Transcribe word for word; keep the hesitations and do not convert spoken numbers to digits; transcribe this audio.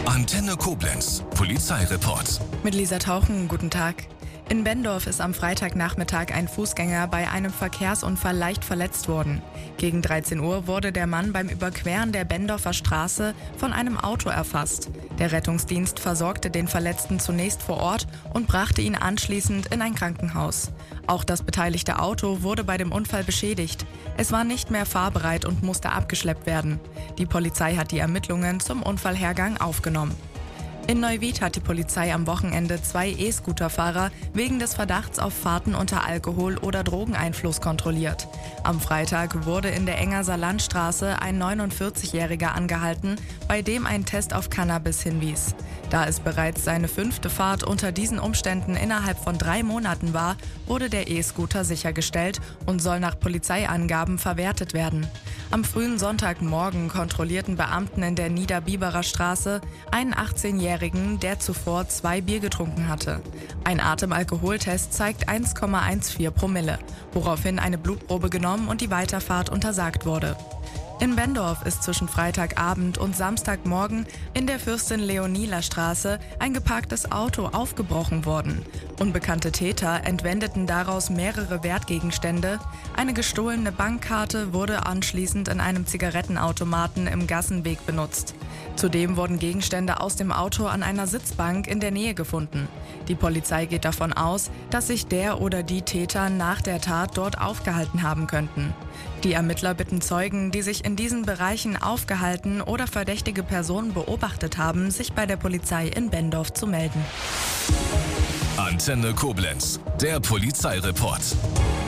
Antenne Koblenz, Polizeireport. Mit Lisa Tauchen, guten Tag. In Benndorf ist am Freitagnachmittag ein Fußgänger bei einem Verkehrsunfall leicht verletzt worden. Gegen dreizehn Uhr wurde der Mann beim Überqueren der Benndorfer Straße von einem Auto erfasst. Der Rettungsdienst versorgte den Verletzten zunächst vor Ort und brachte ihn anschließend in ein Krankenhaus. Auch das beteiligte Auto wurde bei dem Unfall beschädigt. Es war nicht mehr fahrbereit und musste abgeschleppt werden. Die Polizei hat die Ermittlungen zum Unfallhergang aufgenommen. In Neuwied hat die Polizei am Wochenende zwei E-Scooter-Fahrer wegen des Verdachts auf Fahrten unter Alkohol- oder Drogeneinfluss kontrolliert. Am Freitag wurde in der Engerser Landstraße ein neunundvierzigjähriger angehalten, bei dem ein Test auf Cannabis hinwies. Da es bereits seine fünfte Fahrt unter diesen Umständen innerhalb von drei Monaten war, wurde der E-Scooter sichergestellt und soll nach Polizeiangaben verwertet werden. Am frühen Sonntagmorgen kontrollierten Beamten in der Niederbiberer Straße einen achtzehnjährigen, der zuvor zwei Bier getrunken hatte. Ein Atemalkoholtest zeigt eins Komma vierzehn Promille, woraufhin eine Blutprobe genommen und die Weiterfahrt untersagt wurde. In Benndorf ist zwischen Freitagabend und Samstagmorgen in der Fürstin-Leonila-Straße ein geparktes Auto aufgebrochen worden. Unbekannte Täter entwendeten daraus mehrere Wertgegenstände. Eine gestohlene Bankkarte wurde anschließend in einem Zigarettenautomaten im Gassenweg benutzt. Zudem wurden Gegenstände aus dem Auto an einer Sitzbank in der Nähe gefunden. Die Polizei geht davon aus, dass sich der oder die Täter nach der Tat dort aufgehalten haben könnten. Die Ermittler bitten Zeugen, die sich in diesen Bereichen aufgehalten oder verdächtige Personen beobachtet haben, sich bei der Polizei in Benndorf zu melden. Antenne Koblenz, der Polizeireport.